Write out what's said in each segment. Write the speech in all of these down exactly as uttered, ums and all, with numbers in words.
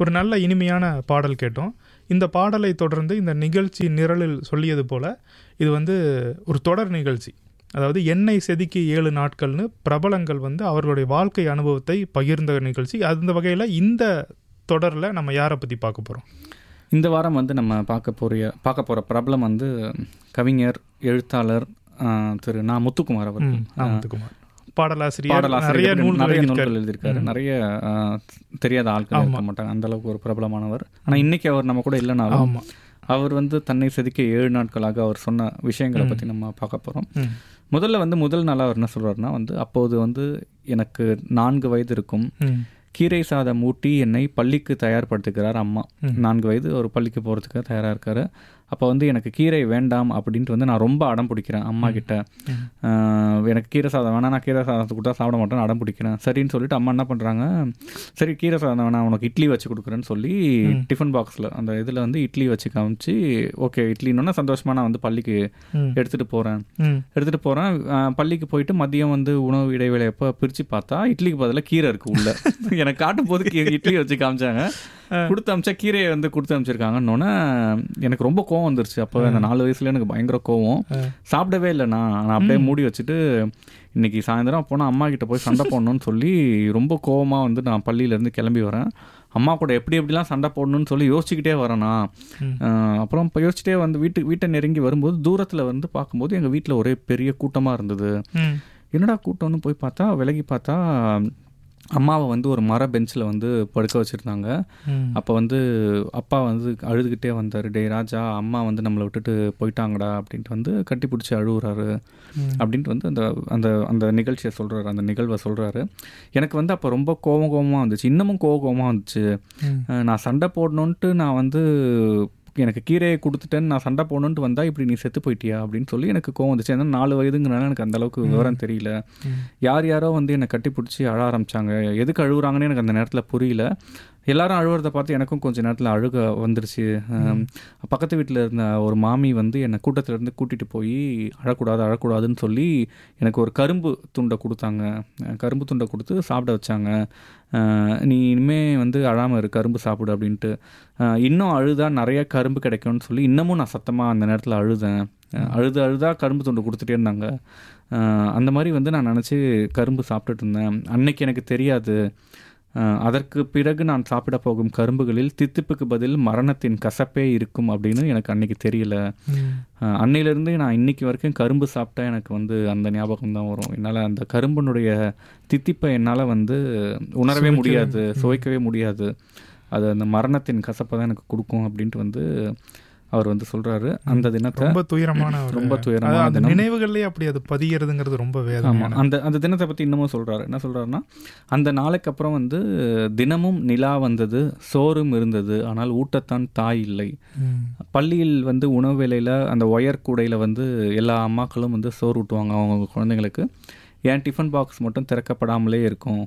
ஒரு நல்ல இனிமையான பாடல் கேட்டோம். இந்த பாடலை தொடர்ந்து இந்த நிகழ்ச்சி நிரலில் சொல்லியது போல் இது வந்து ஒரு தொடர் நிகழ்ச்சி. அதாவது எண்ணெய் செதுக்கி ஏழு நாட்கள்னு பிரபலங்கள் வந்து அவர்களுடைய வாழ்க்கை அனுபவத்தை பகிர்ந்த நிகழ்ச்சி. அந்த வகையில் இந்த தொடரில் நம்ம யாரை பற்றி பார்க்க போகிறோம்? இந்த வாரம் வந்து நம்ம பார்க்க போகிற பார்க்க போகிற பிரபலம் வந்து கவிஞர், எழுத்தாளர் திரு நா. முத்துக்குமார் அவர். முத்துக்குமார் பாடலாசிரியர், பாடலாசிரியர் நிறைய நூல்கள் எழுதியிருக்காரு. நிறைய தெரியாத ஆட்கள் இருக்க மாட்டாங்க, அந்த அளவுக்கு ஒரு பிரபலமானவர். ஆனால் இன்னைக்கு அவர் நம்ம கூட இல்லைனாலும் அவர் வந்து தன்னை செதுக்க ஏழு நாட்களாக அவர் சொன்ன விஷயங்களை பற்றி நம்ம பார்க்க போகிறோம். முதல்ல வந்து முதல் நாளாக அவர் என்ன சொல்கிறாருன்னா வந்து, அப்போது வந்து எனக்கு நான்கு வயது இருக்கும். கீரை சாதம் ஊட்டி என்னை பள்ளிக்கு தயார்படுத்துகிறார் அம்மா. நான்கு வயது ஒரு பள்ளிக்கு போகிறதுக்கு தயாராக இருக்காரு. அப்போ வந்து எனக்கு கீரை வேண்டாம் அப்படின்ட்டு வந்து நான் ரொம்ப அடம் பிடிக்கிறேன் அம்மா கிட்ட. எனக்கு கீரை சாதம் வேணாம், நான் கீரை சாதத்தை கொடுத்தா சாப்பிட மாட்டேன்னு அடம் பிடிக்கிறேன். சரின்னு சொல்லிட்டு அம்மா என்ன பண்ணுறாங்க, சரி கீரை சாதம் வேணாம், உனக்கு இட்லி வச்சு கொடுக்குறேன்னு சொல்லி டிஃபன் பாக்ஸில் அந்த இதில் வந்து இட்லி வச்சு காமிச்சு, ஓகே இட்லின்னு சந்தோஷமாக நான் வந்து பள்ளிக்கு எடுத்துகிட்டு போகிறேன். எடுத்துகிட்டு போகிறேன் பள்ளிக்கு போயிட்டு மதியம் வந்து உணவு இடைவேளை எப்போ பிரித்து பார்த்தா இட்லிக்கு பதிலாக கீரை இருக்குது உள்ள. எனக்கு காட்டும் போது இட்லி வச்சு காமிச்சாங்க, கொடுத்து அமிச்சா கீரையை வந்து கொடுத்து அமிச்சிருக்காங்கன்னொன்னே எனக்கு ரொம்ப கோவம் வந்துருச்சு. அப்போ அந்த நாலு வயசுல எனக்கு பயங்கர கோவம். சாப்பிடவே இல்லைண்ணா, நான் அப்படியே மூடி வச்சுட்டு இன்னைக்கு சாயந்தரம் போனால் அம்மா கிட்ட போய் சண்டை போடணும்னு சொல்லி ரொம்ப கோவமாக வந்து நான் பள்ளியிலேருந்து கிளம்பி வரேன். அம்மா கூட எப்படி எப்படிலாம் சண்டை போடணும்னு சொல்லி யோசிச்சுக்கிட்டே வரேண்ணா. அப்புறம் இப்போ யோசிச்சுட்டே வந்து வீட்டு வீட்டை நெருங்கி வரும்போது தூரத்தில் வந்து பார்க்கும்போது எங்கள் வீட்டில் ஒரே பெரிய கூட்டமாக இருந்தது. என்னடா கூட்டம்னு போய் பார்த்தா, விலகி பார்த்தா அம்மாவை வந்து ஒரு மர பெஞ்சில் வந்து படுக்க வச்சுருந்தாங்க. அப்போ வந்து அப்பா வந்து அழுதுகிட்டே வந்தார், டே ராஜா அம்மா வந்து நம்மளை விட்டுட்டு போயிட்டாங்கடா அப்படின்ட்டு வந்து கட்டி பிடிச்சி அழுகுறாரு அப்படின்ட்டு வந்து அந்த அந்த அந்த நிகழ்ச்சியை சொல்கிறாரு, அந்த நிகழ்வை சொல்கிறாரு. எனக்கு வந்து அப்போ ரொம்ப கோவம் கோவமாக வந்துச்சு, இன்னமும் கோவ கோவமாக வந்துச்சு. நான் சண்டை போடணுன்ட்டு நான் வந்து எனக்கு கீரையை கொடுத்துட்டேன்னு நான் சண்டை போடணுன்ட்டு வந்தால் இப்படி நீ செத்து போயிட்டியா அப்படின்னு சொல்லி எனக்கு கோவம் வந்துச்சு. ஏன்னா நாலு வயதுங்கிறனால எனக்கு அந்தளவுக்கு விவரம் தெரியல. யார் யாரோ வந்து என்னை கட்டி பிடிச்சி அழ ஆரம்பித்தாங்க. எதுக்கு அழுகுறாங்கன்னு எனக்கு அந்த நேரத்தில் புரியல. எல்லாரும் அழுகிறத பார்த்து எனக்கும் கொஞ்சம் நேரத்தில் அழுக வந்துருச்சு. பக்கத்து வீட்டில் இருந்த ஒரு மாமி வந்து என்னை கூட்டத்திலேருந்து கூட்டிகிட்டு போய் அழக்கூடாது அழக்கூடாதுன்னு சொல்லி எனக்கு ஒரு கரும்பு துண்டை கொடுத்தாங்க. கரும்பு துண்டை கொடுத்து சாப்பிட வச்சாங்க. நீ இனிமேல் வந்து அழாமல் இரு, கரும்பு சாப்பிடு அப்படின்ட்டு. இன்னும் அழுதா நிறைய கரும்பு கிடைக்கும்னு சொல்லி இன்னமும் நான் சத்தமாக அந்த நேரத்தில் அழுதேன். அழுது அழுதா கரும்பு துண்டு கொடுத்துட்டே இருந்தாங்க. அந்த மாதிரி வந்து நான் நினச்சி கரும்பு சாப்பிட்டுட்டு இருந்தேன். அன்னைக்கு எனக்கு தெரியாது, அதற்கு பிறகு நான் சாப்பிட போகும் கரும்புகளில் தித்திப்புக்கு பதில் மரணத்தின் கசப்பே இருக்கும் அப்படின்னு எனக்கு அன்னைக்கு தெரியல. அன்னையிலேருந்து நான் இன்னைக்கு வரைக்கும் கரும்பு சாப்பிட்டா எனக்கு வந்து அந்த ஞாபகம் தான் வரும். என்னால் அந்த கரும்பினுடைய தித்திப்பை என்னால் வந்து உணரவே முடியாது, சுவைக்கவே முடியாது. அது அந்த மரணத்தின் கசப்பை தான் எனக்கு கொடுக்கும் அப்படின்ட்டு வந்து அவர் வந்து சொல்றாரு. அந்த தினத்தை ரொம்ப துயரமான ரொம்ப துயரமான நினைவுகள்லேயே அப்படி அது பதிகிறதுங்கிறது ரொம்ப வேதனையான. அந்த அந்த தினத்தை பற்றி இன்னமும் சொல்றாரு. என்ன சொல்றாருன்னா, அந்த நாளைக்கு அப்புறம் வந்து தினமும் நிலா வந்தது, சோறும் இருந்தது, ஆனால் ஊட்டத்தான் தாய் இல்லை. பள்ளியில் வந்து உணவு வேளையில் அந்த ஒயர் கூடையில் வந்து எல்லா அம்மாக்களும் வந்து சோறு ஊட்டுவாங்க அவங்க குழந்தைங்களுக்கு. என் டிஃபன் பாக்ஸ் மட்டும் திறக்கப்படாமலே இருக்கும்.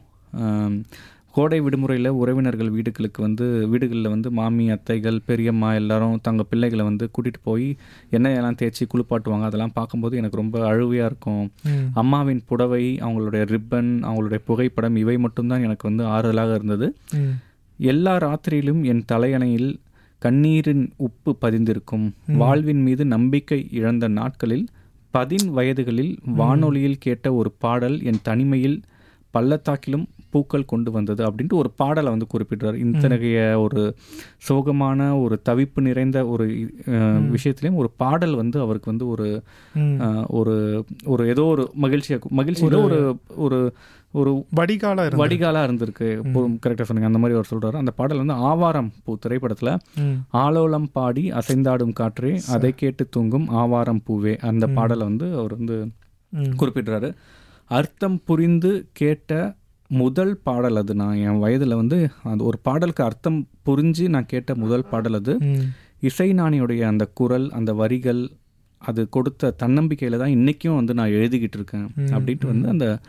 கோடை விடுமுறையில் உறவினர்கள் வீடுகளுக்கு வந்து வீடுகளில் வந்து மாமி, அத்தைகள், பெரியம்மா எல்லாரும் தங்கள் பிள்ளைகளை வந்து கூட்டிகிட்டு போய் எண்ணெயெல்லாம் தேய்ச்சி குளிப்பாட்டுவாங்க. அதெல்லாம் பார்க்கும்போது எனக்கு ரொம்ப அழுவையாக இருக்கும். அம்மாவின் புடவை, அவங்களுடைய ரிப்பன், அவங்களுடைய புகைப்படம், இவை மட்டும்தான் எனக்கு வந்து ஆறுதலாக இருந்தது. எல்லா ராத்திரியிலும் என் தலையணையில் கண்ணீரின் உப்பு பதிந்திருக்கும். வாழ்வின் மீது நம்பிக்கை இழந்த நாட்களில் பதின் வயதுகளில் வானொலியில் கேட்ட ஒரு பாடல் என் தனிமையில் பள்ளத்தாக்கிலும் பூக்கள் கொண்டு வந்தது அப்படின்ட்டு ஒரு பாடலை வந்து குறிப்பிட்டார். இத்தகைய ஒரு சோகமான ஒரு தவிப்பு நிறைந்த ஒரு விஷயத்திலையும் ஒரு பாடல் வந்து அவருக்கு வந்து ஒரு ஒரு ஒரு ஏதோ ஒரு மகிழ்ச்சியா மகிழ்ச்சியில் ஒரு ஒரு ஒரு வடிகாலா வடிகாலா இருந்திருக்கு. கரெக்டாக சொன்னீங்க. அந்த மாதிரி அவர் சொல்றாரு. அந்த பாடல் வந்து ஆவாரம் பூ திரைப்படத்துல ஆலோலம் பாடி அசைந்தாடும் காற்றே அதை கேட்டு தூங்கும் ஆவாரம் பூவே, அந்த பாடலை வந்து அவர் வந்து குறிப்பிடுறாரு. அர்த்தம் புரிந்து கேட்ட முதல் பாடல் அது. நான் என் வயதில் வந்து அது ஒரு பாடலுக்கு அர்த்தம் புரிஞ்சு நான் கேட்ட முதல் பாடல் அது. இசைஞானியுடைய அந்த குரல், அந்த வரிகள், அது கொடுத்த தன்னம்பிக்கையில் தான் இன்றைக்கும் வந்து நான் எழுதிக்கிட்டு இருக்கேன் அப்படின்ட்டு வந்து அந்த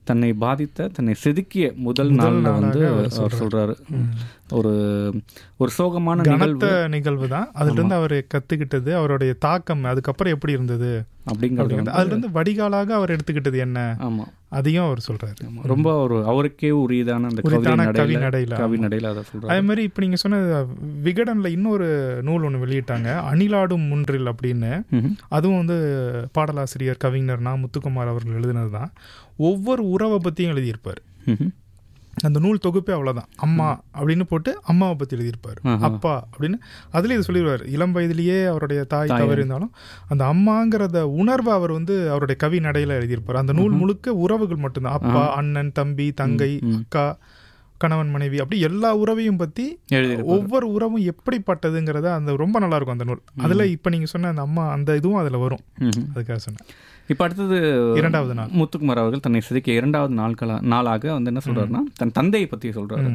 தன்னை பாதித்த தன்னை செதுக்கிய முதல் நாள்ல வந்து அவர் சொல்றாரு. ஒரு ஒரு சோகமான நிகழ்வு நிகழ்வு தான். அதுல இருந்து அவர் கத்துக்கிட்டது, அவருடைய தாக்கம் அதுக்கப்புறம் எப்படி இருந்தது அப்படிங்கிறது, அதுல இருந்து வடிகாலாக அவர் எடுத்துக்கிட்டது என்ன, ஆமா அதையும் அவர் சொல்றாரு. ரொம்ப ஒரு அவருக்கே உரியதான அந்த கவி நடையில கவி நடையில அதை சொல்றாரு. அதே மாதிரி இப்ப நீங்க சொன்ன விகடன்ல இன்னொரு நூல் ஒன்று வெளியிட்டாங்க, அணிலாடும் முன்றில் அப்படின்னு. அதுவும் வந்து பாடலாசிரியர் கவிஞர் நா முத்துக்குமார் அவர்கள் எழுதினது தான். ஒவ்வொரு உறவை பத்தியும் எழுதியிருப்பார். அந்த நூல் தொகுப்பே அவ்வளோதான். அம்மா அப்படின்னு போட்டு அம்மாவை பற்றி எழுதியிருப்பார், அப்பா அப்படின்னு. அதுலேயே இது சொல்லிடுவார், இளம் வயதிலேயே அவருடைய தாய் தவறு இருந்தாலும் அந்த அம்மாங்கிறத உணர்வை அவர் வந்து அவருடைய கவி நடையில் எழுதியிருப்பார். அந்த நூல் முழுக்க உறவுகள் மட்டும்தான். அப்பா, அண்ணன், தம்பி, தங்கை, அக்கா, கணவன், மனைவி, அப்படி எல்லா உறவையும் பற்றி ஒவ்வொரு உறவும் எப்படிப்பட்டதுங்கிறத அந்த ரொம்ப நல்லா இருக்கும் அந்த நூல். அதில் இப்போ நீங்கள் சொன்ன அந்த அம்மா அந்த இதுவும் அதில் வரும். அதுக்காக சொன்னேன். இப்போ அடுத்தது இரண்டாவது நாள் முத்துக்குமார் அவர்கள் தன்னை செதுக்கிய இரண்டாவது நாட்களா நாளாக வந்து என்ன சொல்கிறாருன்னா, தன் தந்தையை பற்றி சொல்கிறாரு.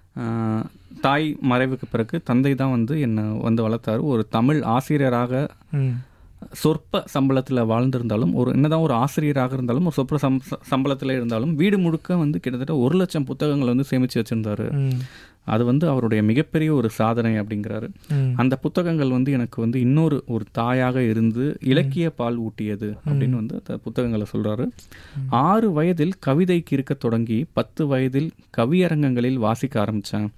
தாய் மறைவுக்கு பிறகு தந்தை தான் வந்து என்னை வந்து வளர்த்தாரு. ஒரு தமிழ் ஆசிரியராக சொற்ப சம்பளத்தில் வாழ்ந்திருந்தாலும், ஒரு என்னதான் ஒரு ஆசிரியராக இருந்தாலும், ஒரு சொற்ப சம் சம்பளத்தில் இருந்தாலும் வீடு முழுக்க வந்து கிட்டத்தட்ட ஒரு லட்சம் புத்தகங்களை வந்து சேமித்து வச்சுருந்தாரு. அது வந்து அவருடைய மிகப்பெரிய ஒரு சாதனை அப்படிங்கிறாரு. அந்த புத்தகங்கள் வந்து எனக்கு வந்து இன்னொரு ஒரு தாயாக இருந்து இலக்கிய பால் ஊட்டியது அப்படின்னு வந்து அந்த புத்தகங்களை சொல்றாரு. ஆறு வயதில் கவிதைக்கு இருக்க தொடங்கி பத்து வயதில் கவியரங்கங்களில் வாசிக்க ஆரம்பித்தேன்.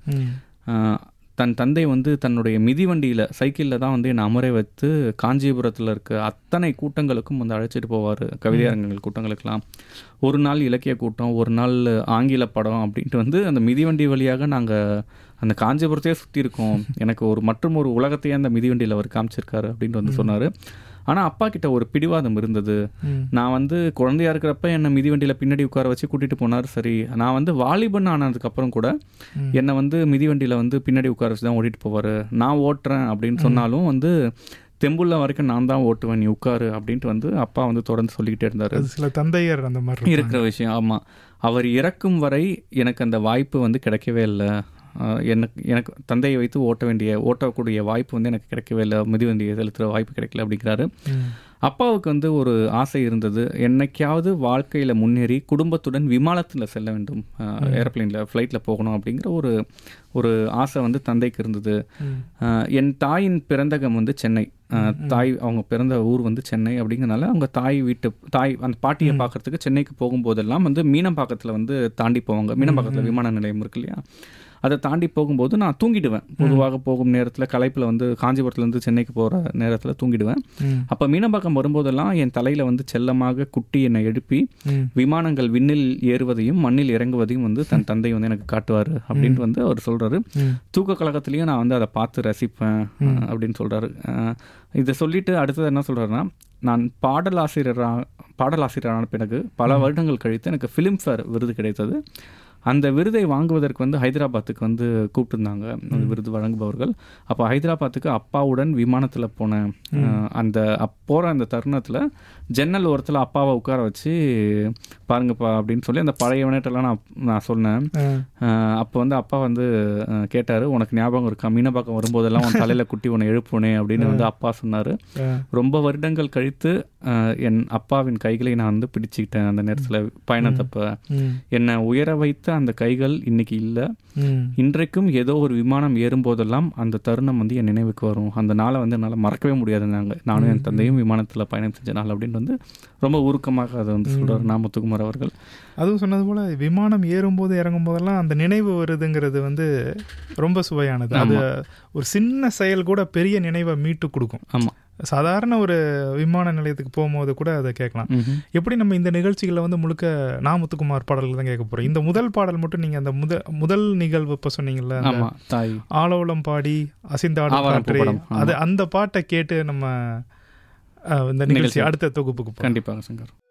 தன் தந்தை வந்து தன்னுடைய மிதிவண்டியில் சைக்கிளில் தான் வந்து என்னை அமர வைத்து காஞ்சிபுரத்தில் இருக்க அத்தனை கூட்டங்களுக்கும் வந்து அழைச்சிட்டு போவார், கவிதை அரங்கங்கள் கூட்டங்களுக்கெல்லாம். ஒரு நாள் இலக்கிய கூட்டம், ஒரு நாள் ஆங்கில படம் அப்படின்ட்டு வந்து அந்த மிதிவண்டி வழியாக நாங்கள் அந்த காஞ்சிபுரத்தையே சுற்றி இருக்கோம். எனக்கு ஒரு மற்றும் ஒரு உலகத்தையே அந்த மிதிவண்டியில் அவர் காமிச்சிருக்காரு அப்படின்ட்டு வந்து சொன்னார். ஆனால் அப்பா கிட்ட ஒரு பிடிவாதம் இருந்தது. நான் வந்து குழந்தையா இருக்கிறப்ப என்னை மிதிவண்டியில் பின்னாடி உட்கார வச்சு கூட்டிகிட்டு போனார். சரி, நான் வந்து வாலிபன் ஆனதுக்கப்புறம் கூட என்னை வந்து மிதிவண்டியில் வந்து பின்னாடி உட்கார வச்சு தான் ஓட்டிகிட்டு போவார். நான் ஓட்டுறேன் அப்படின்னு சொன்னாலும் வந்து தெம்புள்ள வரைக்கும் நான் தான் ஓட்டுவேன், நீ உட்காரு அப்படின்ட்டு வந்து அப்பா வந்து தொடர்ந்து சொல்லிக்கிட்டே இருந்தார். சில தந்தையர் அந்த மாதிரி இருக்கிற விஷயம். ஆமாம், அவர் இறக்கும் வரை எனக்கு அந்த வாய்ப்பு வந்து கிடைக்கவே இல்லை. எனக்கு எனக்கு தந்தையை வைத்து ஓட்ட வேண்டிய ஓட்டக்கூடிய வாய்ப்பு வந்து எனக்கு கிடைக்கவே இல்லை, மிதிவண்டியை செலுத்துகிற வாய்ப்பு கிடைக்கல அப்படிங்கிறாரு. அப்பாவுக்கு வந்து ஒரு ஆசை இருந்தது, என்னைக்காவது வாழ்க்கையில் முன்னேறி குடும்பத்துடன் விமானத்தில் செல்ல வேண்டும், ஏரோப்ளைனில் ஃப்ளைட்டில் போகணும் அப்படிங்கிற ஒரு ஒரு ஆசை வந்து தந்தைக்கு இருந்தது. என் தாயின் பிறந்தகம் வந்து சென்னை. தாய் அவங்க பிறந்த ஊர் வந்து சென்னை அப்படிங்கிறனால அவங்க தாய் வீட்டு தாய் அந்த பாட்டியை பார்க்கறதுக்கு சென்னைக்கு போகும்போதெல்லாம் வந்து மீனம்பாக்கத்தில் வந்து தாண்டி போவாங்க. மீனம்பாக்கத்தில் விமான நிலையம் இருக்கு இல்லையா, அதை தாண்டி போகும்போது நான் தூங்கிடுவேன். பொதுவாக போகும் நேரத்தில் களைப்பில் வந்து காஞ்சிபுரத்துலேருந்து சென்னைக்கு போகிற நேரத்தில் தூங்கிடுவேன். அப்போ மீனம்பாக்கம் வரும்போதெல்லாம் என் தலையில் வந்து செல்லமாக குட்டி என்னை எழுப்பி விமானங்கள் விண்ணில் ஏறுவதையும் மண்ணில் இறங்குவதையும் வந்து தன் தந்தை வந்து எனக்கு காட்டுவார் அப்படின்ட்டு வந்து அவர் சொல்கிறாரு. தூக்க கழகத்துலேயும் நான் வந்து அதை பார்த்து ரசிப்பேன் அப்படின்னு சொல்கிறாரு. இதை சொல்லிட்டு அடுத்தது என்ன சொல்கிறாருன்னா, நான் பாடலாசிரியராக பாடலாசிரியரான பிறகு பல வருடங்கள் கழித்து எனக்கு ஃபிலிம்ஃபேர் விருது கிடைத்தது. அந்த விருதை வாங்குவதற்கு வந்து ஹைதராபாத்துக்கு வந்து கூப்பிட்டுருந்தாங்க அந்த விருது வழங்குபவர்கள். அப்போ ஹைதராபாத்துக்கு அப்பாவுடன் விமானத்தில் போனேன். அந்த போகிற அந்த தருணத்தில் ஜன்னல் ஓரத்தில் அப்பாவை உட்கார வச்சு பாருங்கப்பா அப்படின்னு சொல்லி அந்த பழைய வினைட்டெல்லாம் நான் நான் சொன்னேன். அப்போ வந்து அப்பா வந்து கேட்டார், உனக்கு ஞாபகம் இருக்கா மீனம்பாக்கம் வரும்போதெல்லாம் உன் தலையில் குட்டி உன்னை எழுப்புனே அப்படின்னு வந்து அப்பா சொன்னார். ரொம்ப வருடங்கள் கழித்து என் அப்பாவின் கைகளை நான் வந்து பிடிச்சிக்கிட்டேன் அந்த நேரத்தில் பயணத்தப்ப. என்னை உயர வைத்த அந்த கைகள் இன்னைக்கு இல்லை. இன்றைக்கும் ஏதோ ஒரு விமானம் ஏறும்போதெல்லாம் அந்த தருணம் வந்து என் நினைவுக்கு வரும். அந்த நாளை வந்து என்னால் மறக்கவே முடியாது. நாங்கள் நானும் என் தந்தையும் விமானத்தில் பயணம் செஞ்ச நாள் அப்படின்னு வந்து ரொம்ப உருக்கமாக அதை வந்து சொல்கிறார் நா முத்துக்குமார் அவர்கள். அதுவும் சொன்னது போல் விமானம் ஏறும்போது இறங்கும் போதெல்லாம் அந்த நினைவு வருதுங்கிறது வந்து ரொம்ப சுவையானது. அது ஒரு சின்ன செயல் கூட பெரிய நினைவை மீட்டு கொடுக்கும். ஆமாம், சாதாரண ஒரு விமான நிலையத்துக்கு போகும்போது கூட அதை கேட்கலாம். எப்படி நம்ம இந்த நிகழ்ச்சிகளை வந்து முழுக்க நா முத்துக்குமார் பாடல்கள் தான் கேட்க போகிறோம். இந்த முதல் பாடல் மட்டும் நீங்கள் அந்த முத முதல் நிகழ்வு இப்போ சொன்னீங்கல்ல, ஆலோலம் பாடி அசிந்தாடும் காற்றே, அது அந்த பாட்டை கேட்டு நம்ம இந்த நிகழ்ச்சி அடுத்த தொகுப்புக்கு கண்டிப்பாக சங்கர்.